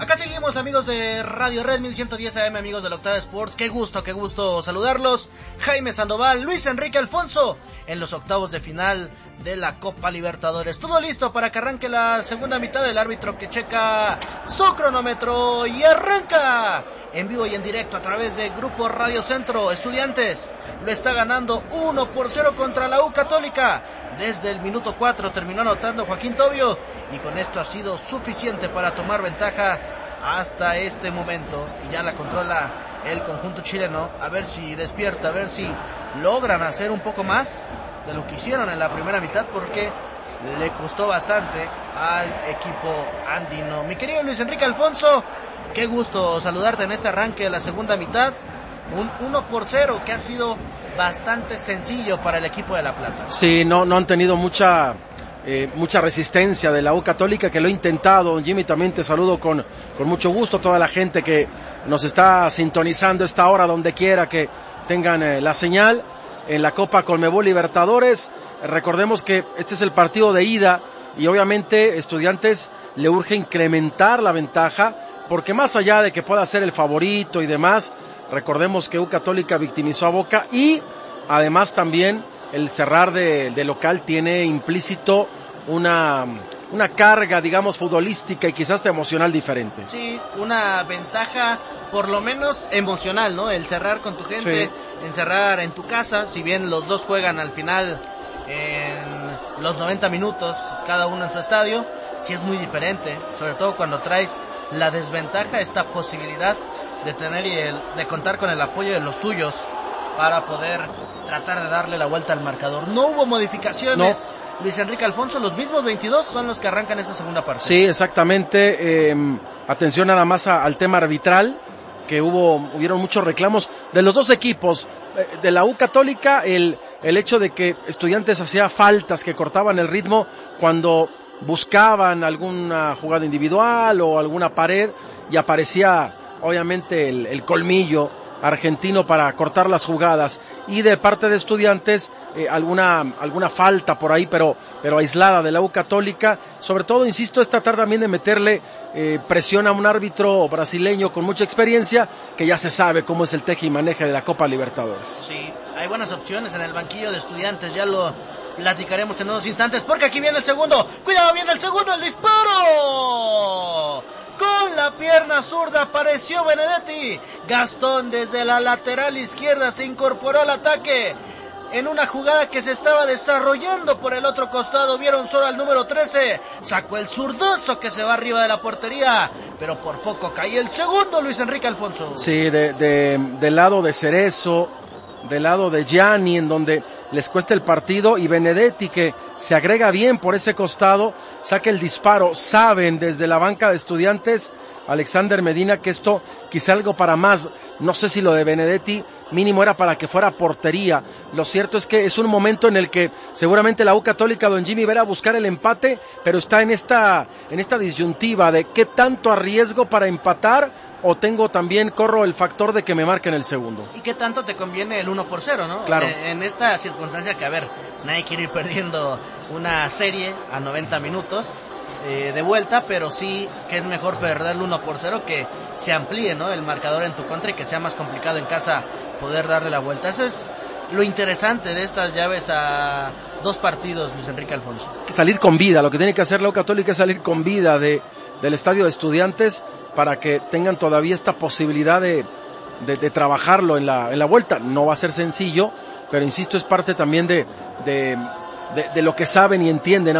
Acá seguimos, amigos de Radio Red 1110 AM, amigos del Octava Sports. Qué gusto saludarlos. Jaime Sandoval, Luis Enrique Alfonso, en los octavos de final de la Copa Libertadores. Todo listo para que arranque la segunda mitad. Del árbitro que checa su cronómetro y arranca en vivo y en directo a través de Grupo Radio Centro. Estudiantes lo está ganando 1-0 contra la U Católica. Desde el minuto 4 terminó anotando Joaquín Tobio y con esto ha sido suficiente para tomar ventaja hasta este momento. Y ya la controla el conjunto chileno. A ver si despierta, a ver si logran hacer un poco más de lo que hicieron en la primera mitad, porque le costó bastante al equipo andino. Mi querido Luis Enrique Alfonso, qué gusto saludarte en este arranque de la segunda mitad. Un 1-0 que ha sido bastante sencillo para el equipo de La Plata. Sí, no han tenido mucha resistencia de la U Católica, que lo ha intentado. Jimmy, también te saludo con mucho gusto, toda la gente que nos está sintonizando esta hora, donde quiera que tengan la señal en la Copa Conmebol Libertadores. Recordemos que este es el partido de ida y obviamente Estudiantes le urge incrementar la ventaja, porque más allá de que pueda ser el favorito y demás, recordemos que U Católica victimizó a Boca y además también el cerrar de local tiene implícito una carga, digamos, futbolística y quizás emocional diferente. Sí, una ventaja por lo menos emocional, ¿no? El cerrar con tu gente, sí. Encerrar en tu casa, si bien los dos juegan al final en los 90 minutos, cada uno en su estadio, sí es muy diferente, sobre todo cuando traes la desventaja, esta posibilidad de tener de contar con el apoyo de los tuyos para poder tratar de darle la vuelta al marcador. No hubo modificaciones, no. Luis Enrique Alfonso, los mismos 22 son los que arrancan esta segunda parte. Sí, exactamente. Atención nada más al tema arbitral, que hubieron muchos reclamos de los dos equipos. De la U Católica, el hecho de que Estudiantes hacía faltas que cortaban el ritmo cuando buscaban alguna jugada individual o alguna pared, y aparecía obviamente el colmillo argentino para cortar las jugadas, y de parte de Estudiantes alguna falta por ahí, pero aislada de la U Católica. Sobre todo, insisto, es tratar también de meterle presión a un árbitro brasileño con mucha experiencia, que ya se sabe cómo es el teje y maneje de la Copa Libertadores. Sí, hay buenas opciones en el banquillo de Estudiantes, ya lo platicaremos en unos instantes, porque aquí viene el segundo. ¡Cuidado, viene el segundo, el disparo! Con la pierna zurda apareció Benedetti. Gastón desde la lateral izquierda se incorporó al ataque. En una jugada que se estaba desarrollando por el otro costado, vieron solo al número 13. Sacó el zurdazo que se va arriba de la portería, pero por poco cae el segundo, Luis Enrique Alfonso. Sí, del lado de Cerezo, del lado de Gianni, en donde les cuesta el partido, y Benedetti, que se agrega bien por ese costado, saca el disparo. Saben desde la banca de Estudiantes, Alexander Medina, que esto quizá algo para más. No sé si lo de Benedetti mínimo era para que fuera portería. Lo cierto es que es un momento en el que seguramente la U Católica, don Jimmy, verá a buscar el empate, pero está en esta disyuntiva de qué tanto arriesgo para empatar, o corro el factor de que me marquen el segundo. ¿Y qué tanto te conviene el 1-0, no? Claro. En esta circunstancia que, a ver, nadie quiere ir perdiendo una serie a 90 minutos de vuelta, pero sí que es mejor perder el 1-0 que se amplíe, ¿no?, el marcador en tu contra y que sea más complicado en casa poder darle la vuelta. Eso es lo interesante de estas llaves a dos partidos, Luis Enrique Alfonso. Salir con vida, lo que tiene que hacer la U Católica es salir con vida del estadio de Estudiantes, para que tengan todavía esta posibilidad de trabajarlo en la vuelta. No va a ser sencillo, pero insisto, es parte también de lo que saben y entienden